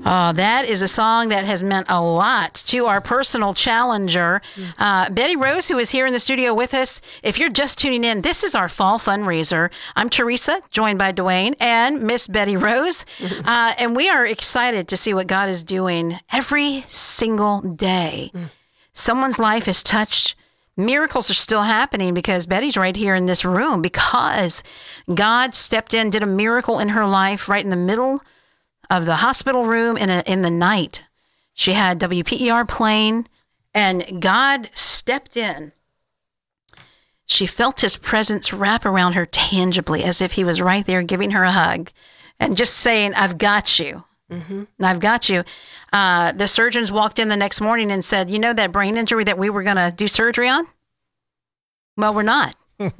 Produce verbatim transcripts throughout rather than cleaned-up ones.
Oh, that is a song that has meant a lot to our personal challenger, uh, Betty Rose, who is here in the studio with us. If you're just tuning in, this is our fall fundraiser. I'm Teresa, joined by Dwayne and Miss Betty Rose. Uh, and we are excited to see what God is doing every single day. Someone's life is touched. Miracles are still happening because Betty's right here in this room because God stepped in, did a miracle in her life right in the middle of the hospital room in, a, in the night. She had W P E R playing, and God stepped in. She felt his presence wrap around her tangibly as if he was right there giving her a hug and just saying, I've got you. Mm-hmm. I've got you. Uh, the surgeons walked in the next morning and said, you know that brain injury that we were going to do surgery on? Well, we're not.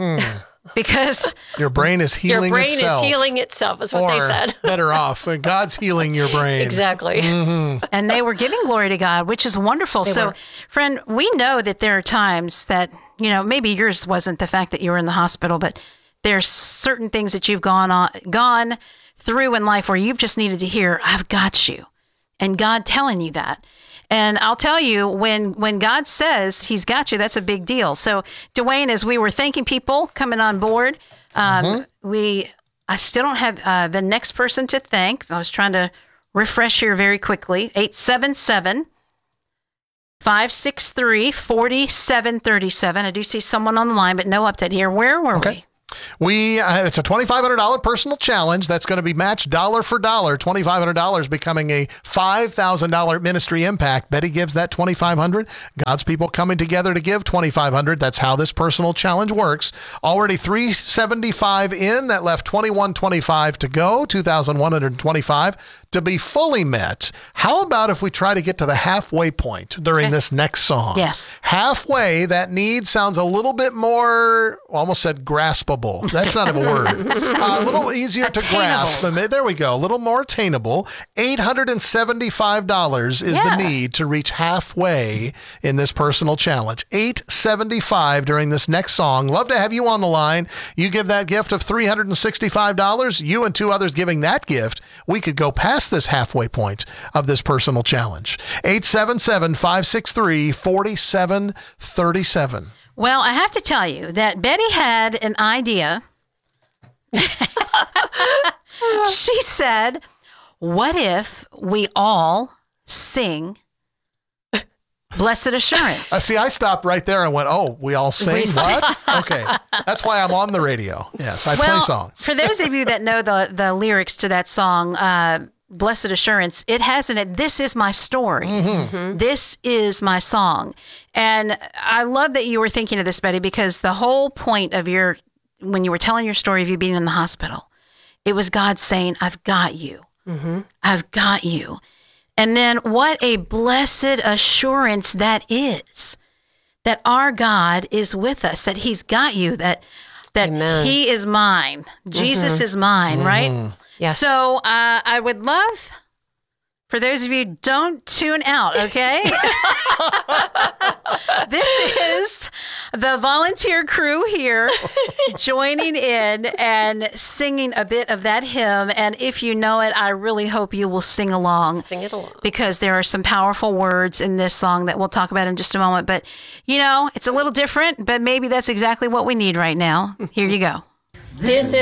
Because your brain is healing Your brain itself. is healing itself, is what or they said. Better off. God's healing your brain. Exactly. Mm-hmm. And they were giving glory to God, which is wonderful. They so, were. friend, we know that there are times that, you know, maybe yours wasn't the fact that you were in the hospital, but there's certain things that you've gone on, gone through in life where you've just needed to hear, I've got you. And God telling you that. And I'll tell you, when when God says he's got you, that's a big deal. So, Dwayne, as we were thanking people coming on board, um, mm-hmm. we I still don't have uh, the next person to thank. I was trying to refresh here very quickly. eight seven seven, five six three, four seven three seven. I do see someone on the line, but no update here. Where were okay. we? We uh, it's a twenty-five hundred dollars personal challenge that's going to be matched dollar for dollar. twenty-five hundred dollars becoming a five thousand dollars ministry impact. Betty gives that twenty-five hundred dollars. God's people coming together to give twenty-five hundred dollars. That's how this personal challenge works. Already three hundred seventy-five in. That left twenty-one twenty-five to go. two thousand one hundred twenty-five to be fully met. How about if we try to get to the halfway point during okay. this next song? Yes. Halfway, that need sounds a little bit more, almost said graspable. That's not a word. Uh, a little easier to grasp. There we go. A little more attainable. eight hundred seventy-five dollars is yeah. the need to reach halfway in this personal challenge. eight hundred seventy-five dollars during this next song. Love to have you on the line. You give that gift of three hundred sixty-five dollars. You and two others giving that gift. We could go past this halfway point of this personal challenge. eight seven seven, five six three, four seven three seven. Well, I have to tell you that Betty had an idea. She said, what if we all sing Blessed Assurance? Uh, see, I stopped right there and went, oh, we all sing we what? Okay. That's why I'm on the radio. Yes, I well, play songs. For those of you that know the, the lyrics to that song, uh, Blessed Assurance, it has in it, this is my story. Mm-hmm. Mm-hmm. This is my song. And I love that you were thinking of this, Betty, because the whole point of your, when you were telling your story of you being in the hospital, it was God saying, I've got you. Mm-hmm. I've got you. And then what a blessed assurance that is, that our God is with us, that he's got you, that that Amen. He is mine. Jesus mm-hmm. is mine, mm-hmm. right? Yes. So uh, I would love, for those of you, don't tune out, okay? This is the volunteer crew here joining in and singing a bit of that hymn. And if you know it, I really hope you will sing along. Sing it along. Because there are some powerful words in this song that we'll talk about in just a moment. But, you know, it's a little different, but maybe that's exactly what we need right now. Here you go. This is